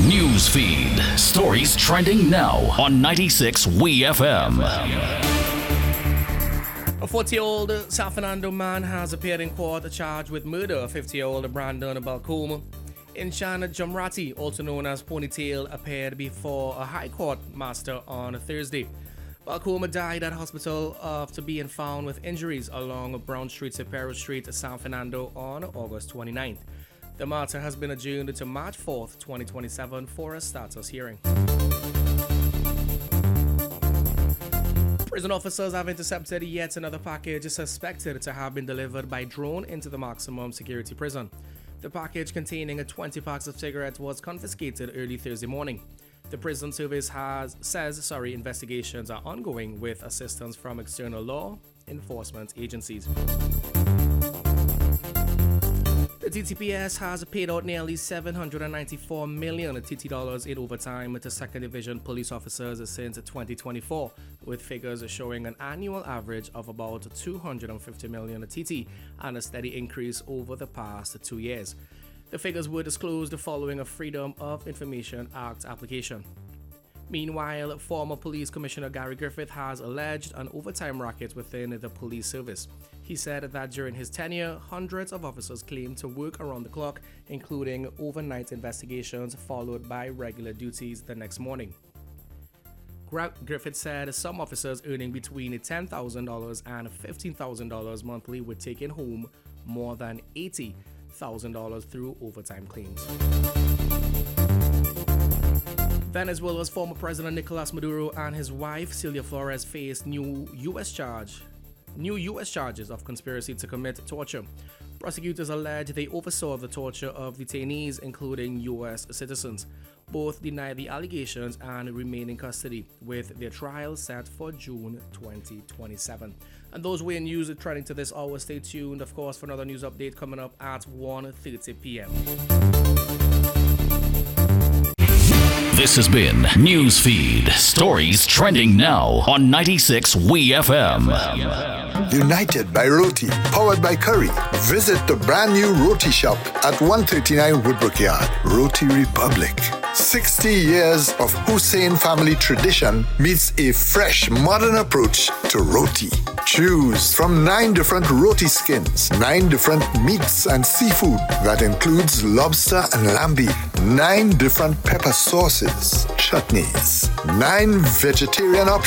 News feed. Stories trending now on 96 WeFM. A 40-year-old San Fernando man has appeared in court charged with murder of 50-year-old Brandon Balcoma. Inshan Jamrati, also known as Ponytail, appeared before a High Court master on Thursday. Balcoma died at hospital after being found with injuries along Brown Street, Cepero Street, San Fernando on August 29th. The matter has been adjourned to March 4th, 2027 for a status hearing. Prison officers have intercepted yet another package suspected to have been delivered by drone into the maximum security prison. The package containing 20 packs of cigarettes was confiscated early Thursday morning. The prison service says investigations are ongoing with assistance from external law enforcement agencies. The TTPS has paid out nearly $794 million TT dollars in overtime to Second Division police officers since 2024, with figures showing an annual average of about $250 million TT and a steady increase over the past 2 years. The figures were disclosed following a Freedom of Information Act application. Meanwhile, former Police Commissioner Gary Griffith has alleged an overtime racket within the police service. He said that during his tenure, hundreds of officers claimed to work around the clock, including overnight investigations followed by regular duties the next morning. Griffith said some officers earning between $10,000 and $15,000 monthly were taking home more than $80,000 through overtime claims. Venezuela's former president Nicolas Maduro and his wife Celia Flores face new U.S. charges of conspiracy to commit torture. Prosecutors allege they oversaw the torture of detainees, including U.S. citizens. Both deny the allegations and remain in custody, with their trial set for June 2027. And those were news trending to this hour. Stay tuned, of course, for another news update coming up at 1:30 p.m. This has been Newsfeed. Stories trending now on 96 WeFM. United by Roti, powered by Curry. Visit the brand new Roti shop at 139 Woodbrook Yard, Roti Republic. 60 years of Hussein family tradition meets a fresh modern approach to roti. Choose from 9 different roti skins, 9 different meats and seafood that includes lobster and lamb beef, 9 different pepper sauces, chutneys, 9 vegetarian options.